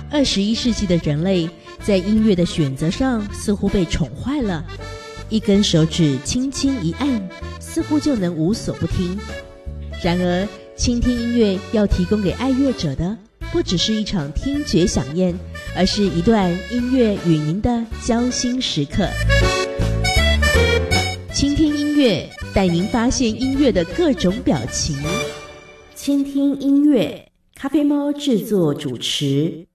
21世纪的人类在音乐的选择上似乎被宠坏了，一根手指轻轻一按，似乎就能无所不听。然而，倾听音乐要提供给爱乐者的，不只是一场听觉飨宴，而是一段音乐与您的交心时刻。倾听音乐，带您发现音乐的各种表情。倾听音乐，咖啡猫制作主持。